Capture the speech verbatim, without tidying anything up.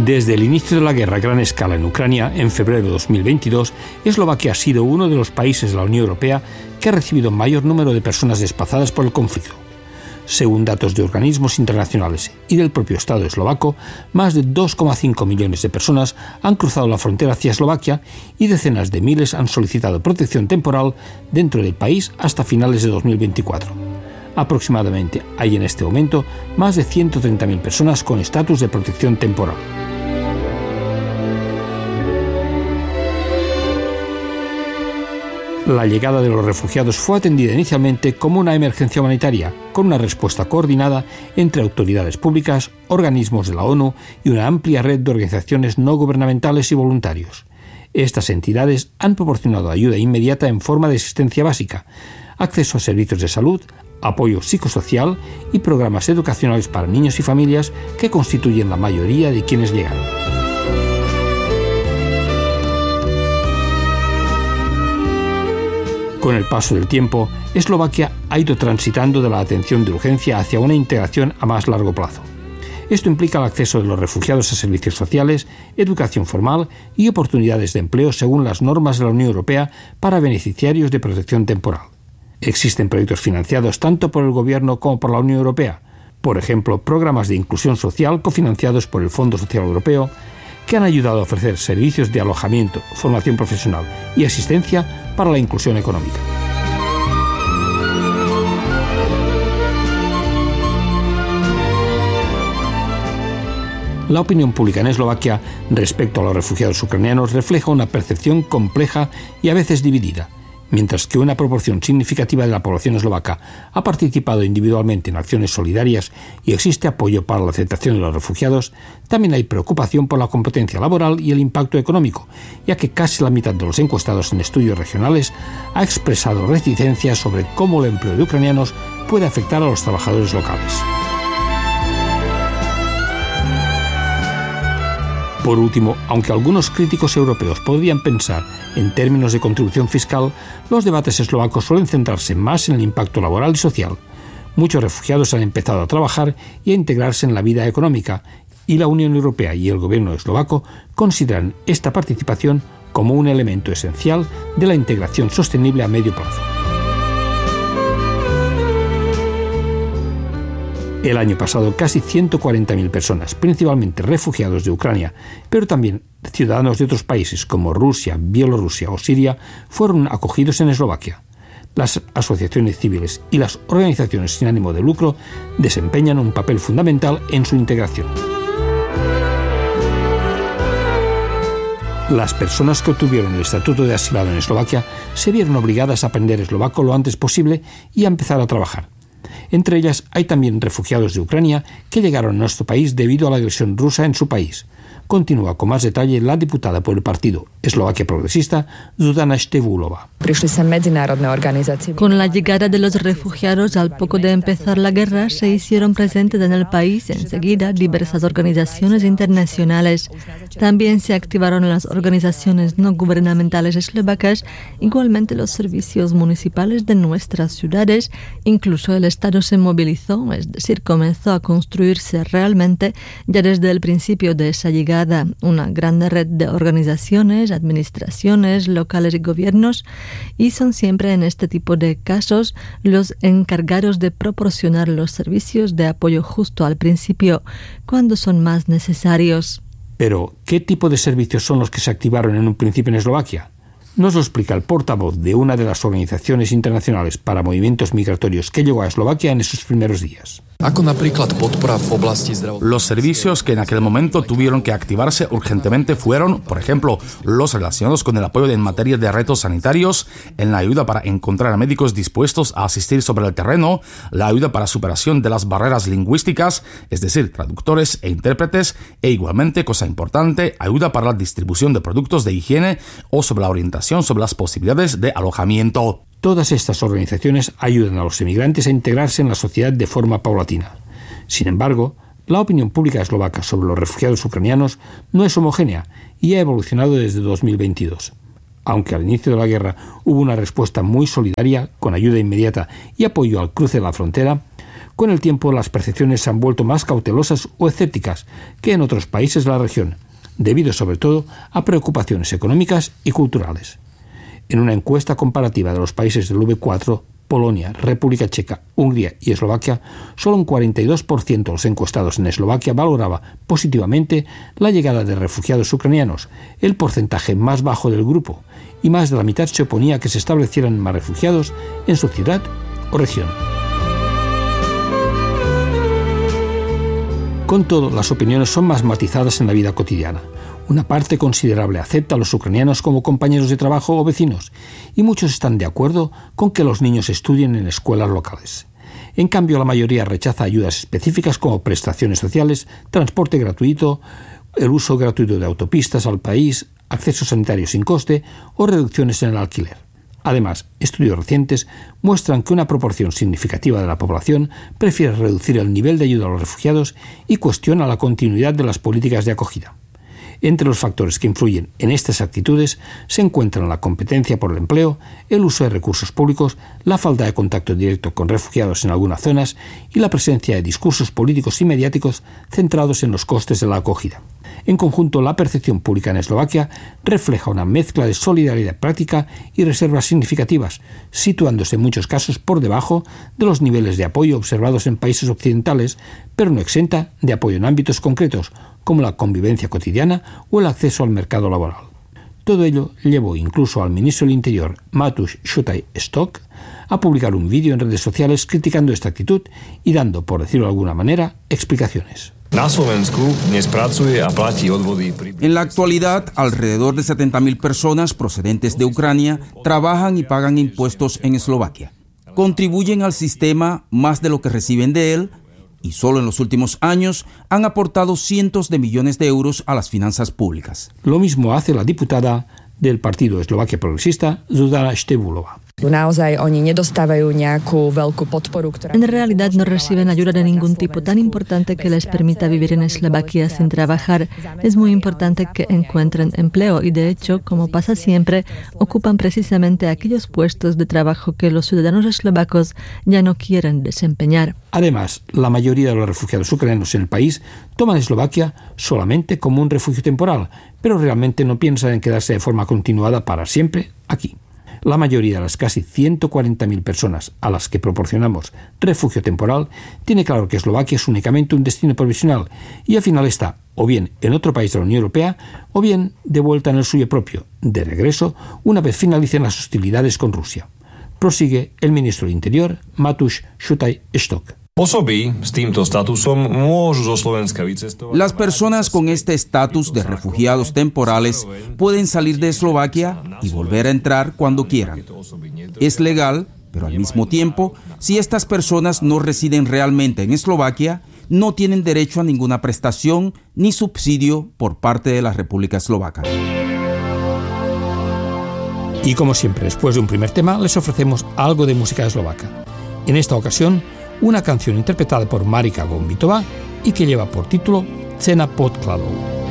Desde el inicio de la guerra a gran escala en Ucrania, en febrero de dos mil veintidós, Eslovaquia ha sido uno de los países de la Unión Europea que ha recibido mayor número de personas desplazadas por el conflicto. Según datos de organismos internacionales y del propio Estado eslovaco, más de dos coma cinco millones de personas han cruzado la frontera hacia Eslovaquia y decenas de miles han solicitado protección temporal dentro del país hasta finales de dos mil veinticuatro. Aproximadamente hay en este momento más de ciento treinta mil personas con estatus de protección temporal. La llegada de los refugiados fue atendida inicialmente como una emergencia humanitaria, con una respuesta coordinada entre autoridades públicas, organismos de la ONU y una amplia red de organizaciones no gubernamentales y voluntarios. Estas entidades han proporcionado ayuda inmediata en forma de asistencia básica, acceso a servicios de salud, apoyo psicosocial y programas educacionales para niños y familias que constituyen la mayoría de quienes llegan. Con el paso del tiempo, Eslovaquia ha ido transitando de la atención de urgencia hacia una integración a más largo plazo. Esto implica el acceso de los refugiados a servicios sociales, educación formal y oportunidades de empleo según las normas de la Unión Europea para beneficiarios de protección temporal. Existen proyectos financiados tanto por el Gobierno como por la Unión Europea, por ejemplo, programas de inclusión social cofinanciados por el Fondo Social Europeo, que han ayudado a ofrecer servicios de alojamiento, formación profesional y asistencia para la inclusión económica. La opinión pública en Eslovaquia respecto a los refugiados ucranianos refleja una percepción compleja y a veces dividida. Mientras que una proporción significativa de la población eslovaca ha participado individualmente en acciones solidarias y existe apoyo para la aceptación de los refugiados, también hay preocupación por la competencia laboral y el impacto económico, ya que casi la mitad de los encuestados en estudios regionales ha expresado reticencias sobre cómo el empleo de ucranianos puede afectar a los trabajadores locales. Por último, aunque algunos críticos europeos podrían pensar en términos de contribución fiscal, los debates eslovacos suelen centrarse más en el impacto laboral y social. Muchos refugiados han empezado a trabajar y a integrarse en la vida económica, y la Unión Europea y el gobierno eslovaco consideran esta participación como un elemento esencial de la integración sostenible a medio plazo. El año pasado, casi ciento cuarenta mil personas, principalmente refugiados de Ucrania, pero también ciudadanos de otros países como Rusia, Bielorrusia o Siria, fueron acogidos en Eslovaquia. Las asociaciones civiles y las organizaciones sin ánimo de lucro desempeñan un papel fundamental en su integración. Las personas que obtuvieron el estatuto de asilado en Eslovaquia se vieron obligadas a aprender eslovaco lo antes posible y a empezar a trabajar. Entre ellas hay también refugiados de Ucrania que llegaron a nuestro país debido a la agresión rusa en su país. Continúa con más detalle la diputada por el partido Eslovaquia Progresista, Zuzana Števulova. Con la llegada de los refugiados al poco de empezar la guerra, se hicieron presentes en el país enseguida diversas organizaciones internacionales. También se activaron las organizaciones no gubernamentales eslovacas, igualmente los servicios municipales de nuestras ciudades. Incluso el Estado se movilizó, es decir, comenzó a construirse realmente ya desde el principio de esa llegada una gran red de organizaciones, administraciones locales y gobiernos, y son siempre en este tipo de casos los encargados de proporcionar los servicios de apoyo justo al principio, cuando son más necesarios. Pero, ¿qué tipo de servicios son los que se activaron en un principio en Eslovaquia? Nos lo explica el portavoz de una de las organizaciones internacionales para movimientos migratorios que llegó a Eslovaquia en esos primeros días. Los servicios que en aquel momento tuvieron que activarse urgentemente fueron, por ejemplo, los relacionados con el apoyo en materia de retos sanitarios, en la ayuda para encontrar a médicos dispuestos a asistir sobre el terreno, la ayuda para superación de las barreras lingüísticas, es decir, traductores e intérpretes, e igualmente, cosa importante, ayuda para la distribución de productos de higiene o sobre la orientación sobre las posibilidades de alojamiento. Todas estas organizaciones ayudan a los emigrantes a integrarse en la sociedad de forma paulatina. Sin embargo, la opinión pública eslovaca sobre los refugiados ucranianos no es homogénea y ha evolucionado desde dos mil veintidós. Aunque al inicio de la guerra hubo una respuesta muy solidaria, con ayuda inmediata y apoyo al cruce de la frontera, con el tiempo las percepciones se han vuelto más cautelosas o escépticas que en otros países de la región, debido sobre todo a preocupaciones económicas y culturales. En una encuesta comparativa de los países del V cuatro, Polonia, República Checa, Hungría y Eslovaquia, solo un cuarenta y dos por ciento de los encuestados en Eslovaquia valoraba positivamente la llegada de refugiados ucranianos, el porcentaje más bajo del grupo, y más de la mitad se oponía a que se establecieran más refugiados en su ciudad o región. Con todo, las opiniones son más matizadas en la vida cotidiana. Una parte considerable acepta a los ucranianos como compañeros de trabajo o vecinos, y muchos están de acuerdo con que los niños estudien en escuelas locales. En cambio, la mayoría rechaza ayudas específicas como prestaciones sociales, transporte gratuito, el uso gratuito de autopistas al país, acceso sanitario sin coste o reducciones en el alquiler. Además, estudios recientes muestran que una proporción significativa de la población prefiere reducir el nivel de ayuda a los refugiados y cuestiona la continuidad de las políticas de acogida. Entre los factores que influyen en estas actitudes se encuentran la competencia por el empleo, el uso de recursos públicos, la falta de contacto directo con refugiados en algunas zonas y la presencia de discursos políticos y mediáticos centrados en los costes de la acogida. En conjunto, la percepción pública en Eslovaquia refleja una mezcla de solidaridad práctica y reservas significativas, situándose en muchos casos por debajo de los niveles de apoyo observados en países occidentales, pero no exenta de apoyo en ámbitos concretos, como la convivencia cotidiana o el acceso al mercado laboral. Todo ello llevó incluso al ministro del Interior, Mateusz Szutaj-Stok, a publicar un vídeo en redes sociales criticando esta actitud y dando, por decirlo de alguna manera, explicaciones. En la actualidad, alrededor de setenta mil personas procedentes de Ucrania trabajan y pagan impuestos en Eslovaquia. Contribuyen al sistema más de lo que reciben de él y solo en los últimos años han aportado cientos de millones de euros a las finanzas públicas. Lo mismo hace la diputada del Partido Eslovaquia Progresista, Zuzana Štebulova. En realidad no reciben ayuda de ningún tipo tan importante que les permita vivir en Eslovaquia sin trabajar. Es muy importante que encuentren empleo y, de hecho, como pasa siempre, ocupan precisamente aquellos puestos de trabajo que los ciudadanos eslovacos ya no quieren desempeñar. Además, la mayoría de los refugiados ucranianos en el país toman Eslovaquia solamente como un refugio temporal, pero realmente no piensan en quedarse de forma continuada para siempre aquí. La mayoría de las casi ciento cuarenta mil personas a las que proporcionamos refugio temporal tiene claro que Eslovaquia es únicamente un destino provisional y al final está o bien en otro país de la Unión Europea o bien de vuelta en el suyo propio, de regreso una vez finalicen las hostilidades con Rusia. Prosigue el ministro del Interior, Mateusz Szutaj-Stok. Las personas con este estatus de refugiados temporales pueden salir de Eslovaquia y volver a entrar cuando quieran. Es legal, pero al mismo tiempo, si estas personas no residen realmente en Eslovaquia, no tienen derecho a ninguna prestación ni subsidio por parte de la República Eslovaca. Y como siempre, después de un primer tema, les ofrecemos algo de música eslovaca. En esta ocasión, una canción interpretada por Marika Gombitová y que lleva por título Cena podkladov.